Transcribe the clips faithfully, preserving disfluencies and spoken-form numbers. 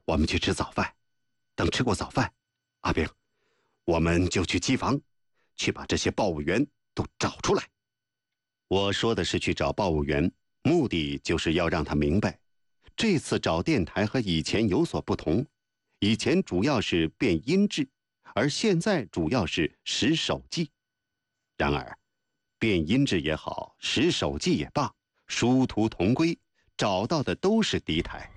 我们去吃早饭，等吃过早饭，阿炳，我们就去机房，去把这些报务员都找出来。我说的是去找报务员，目的就是要让他明白，这次找电台和以前有所不同。以前主要是变音质，而现在主要是识手迹。然而，变音质也好，识手迹也罢，殊途同归，找到的都是敌台。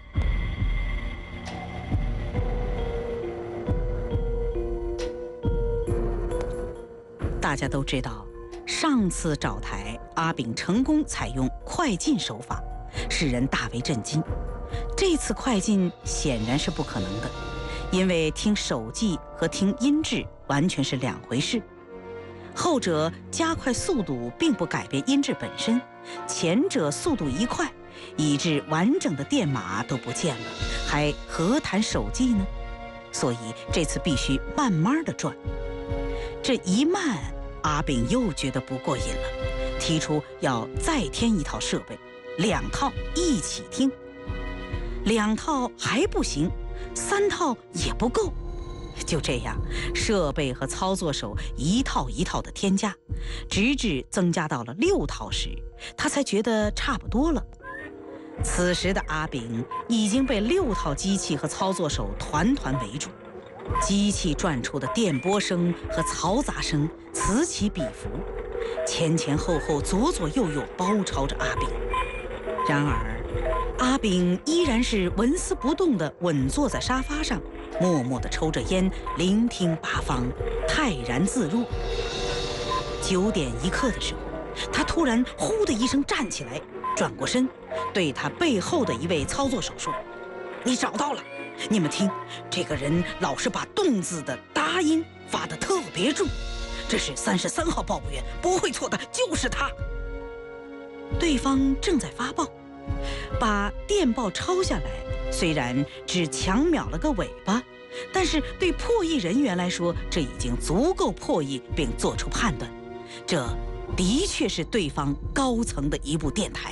大家都知道，上次找台阿炳成功采用快进手法，使人大为震惊。这次快进显然是不可能的，因为听手迹和听音质完全是两回事。后者加快速度并不改变音质本身，前者速度一快，以致完整的电码都不见了，还何谈手迹呢？所以这次必须慢慢的转。这一慢，阿炳又觉得不过瘾了，提出要再添一套设备，两套一起听。两套还不行，三套也不够。就这样，设备和操作手一套一套的添加，直至增加到了六套时，他才觉得差不多了。此时的阿炳已经被六套机器和操作手团团围住，机器转出的电波声和嘈杂声此起彼伏，前前后后左左右右包抄着阿炳。然而阿炳依然是纹丝不动地稳坐在沙发上，默默地抽着烟，聆听八方，泰然自若。九点一刻的时候，他突然呼的一声站起来，转过身，对他背后的一位操作手说：“你找到了，你们听，这个人老是把动字的答音发得特别重，这是三十三号报务员，不会错的，就是他。”对方正在发报，把电报抄下来，虽然只强秒了个尾巴，但是对破译人员来说，这已经足够破译并做出判断，这的确是对方高层的一部电台。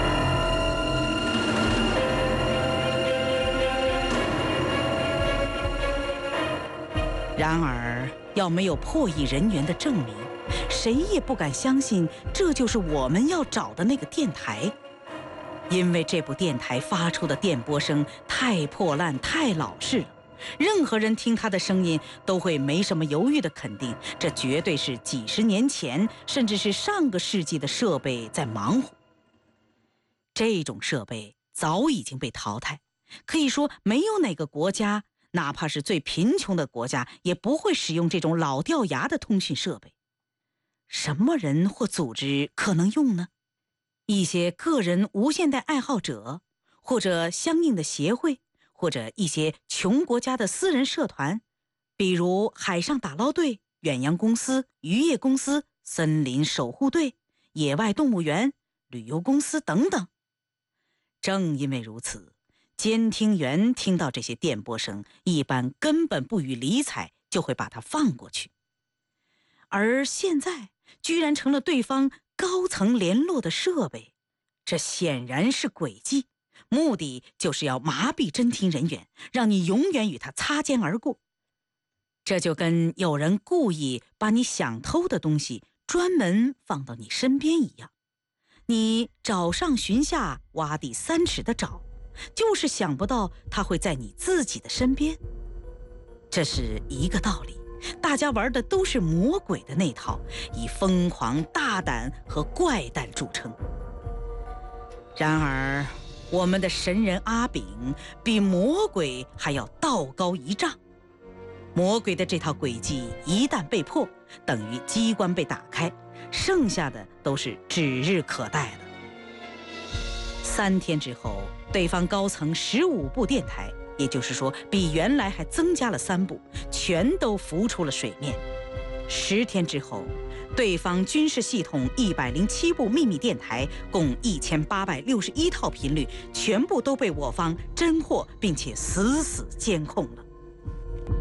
然而，要没有破译人员的证明，谁也不敢相信这就是我们要找的那个电台。因为这部电台发出的电波声太破烂、太老式了，任何人听它的声音都会没什么犹豫地肯定，这绝对是几十年前甚至是上个世纪的设备在忙活。这种设备早已经被淘汰，可以说没有哪个国家，哪怕是最贫穷的国家，也不会使用这种老掉牙的通讯设备。什么人或组织可能用呢？一些个人无线带爱好者，或者相应的协会，或者一些穷国家的私人社团，比如海上打捞队、远洋公司、渔业公司、森林守护队、野外动物园、旅游公司等等。正因为如此，监听员听到这些电波声，一般根本不予理睬，就会把它放过去。而现在居然成了对方高层联络的设备，这显然是诡计，目的就是要麻痹侦听人员，让你永远与他擦肩而过。这就跟有人故意把你想偷的东西专门放到你身边一样，你找上寻下，挖地三尺的找，就是想不到他会在你自己的身边。这是一个道理，大家玩的都是魔鬼的那套，以疯狂、大胆和怪诞著称。然而我们的神人阿炳比魔鬼还要道高一丈。魔鬼的这套诡计一旦被破，等于机关被打开，剩下的都是指日可待了。三天之后，对方高层十五部电台，也就是说比原来还增加了三部，全都浮出了水面。十天之后，对方军事系统一百零七部秘密电台，共一千八百六十一套频率，全部都被我方侦获并且死死监控了。